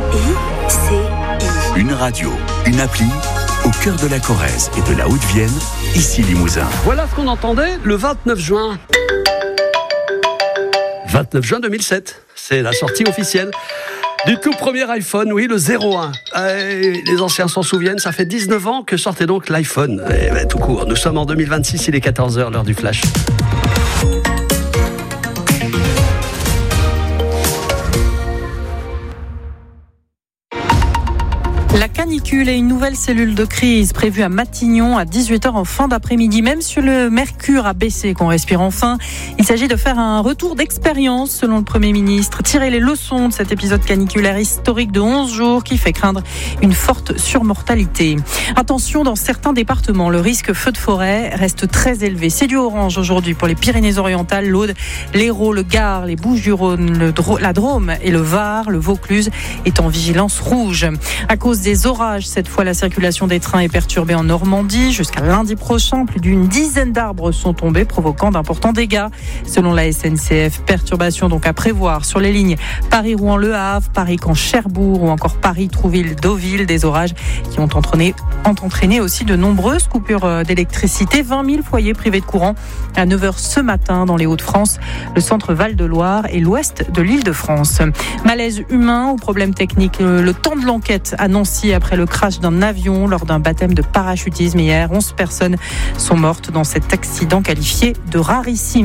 Une radio, une appli, au cœur de la Corrèze et de la Haute-Vienne, ici Limousin. Voilà ce qu'on entendait le 29 juin. 29 juin 2007, c'est la sortie officielle du tout premier iPhone, oui, le 01. Les anciens s'en souviennent, ça fait 19 ans que sortait donc l'iPhone. Tout court, nous sommes en 2026, il est 14h, l'heure du flash. La canicule et une nouvelle cellule de crise prévue à Matignon à 18h en fin d'après-midi. Même si le mercure a baissé, qu'on respire enfin, il s'agit de faire un retour d'expérience selon le Premier ministre. Tirer les leçons de cet épisode caniculaire historique de 11 jours qui fait craindre une forte surmortalité. Attention, dans certains départements, le risque feu de forêt reste très élevé. C'est du orange aujourd'hui pour les Pyrénées-Orientales, l'Aude, l'Hérault, le Gard, les Bouches-du-Rhône, la Drôme et le Var. Le Vaucluse est en vigilance rouge. À cause des orages, cette fois, la circulation des trains est perturbée en Normandie. Jusqu'à lundi prochain, plus d'une dizaine d'arbres sont tombés, provoquant d'importants dégâts. Selon la SNCF, perturbations donc à prévoir sur les lignes Paris-Rouen-Le Havre, Paris-Caen-Cherbourg ou encore Paris-Trouville-Deauville. Des orages qui ont entraîné aussi de nombreuses coupures d'électricité. 20 000 foyers privés de courant à 9h ce matin dans les Hauts-de-France, le centre Val-de-Loire et l'ouest de l'Île-de-France. Malaise humain ou problème technique, le temps de l'enquête à Nancy après le crash d'un avion lors d'un baptême de parachutisme hier. 11 personnes sont mortes dans cet accident qualifié de rarissime.